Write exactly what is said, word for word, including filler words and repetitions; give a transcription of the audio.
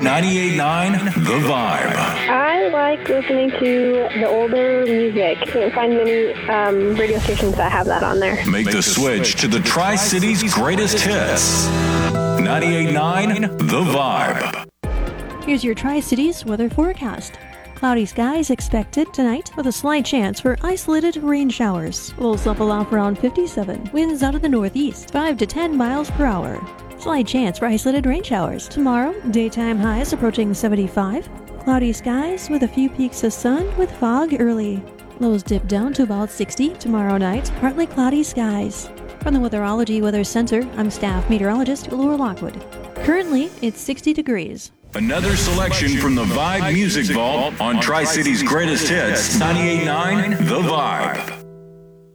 ninety-eight point nine The Vibe. I like listening to the older music. You can't find many um, radio stations that have that on there. Make the switch to the Tri-Cities greatest hits. ninety-eight point nine The Vibe. Here's your Tri-Cities weather forecast. Cloudy skies expected tonight with a slight chance for isolated rain showers. Lows level off around fifty-seven. Winds out of the northeast, five to ten miles per hour. Slight chance for isolated rain showers. Tomorrow, daytime highs approaching seventy-five. Cloudy skies with a few peaks of sun with fog early. Lows dip down to about sixty. Tomorrow night, partly cloudy skies. From the Weatherology Weather Center, I'm staff meteorologist Laura Lockwood. Currently, it's sixty degrees. Another selection from the Vibe Music Vault on Tri-Cities greatest hits. ninety-eight point nine The Vibe.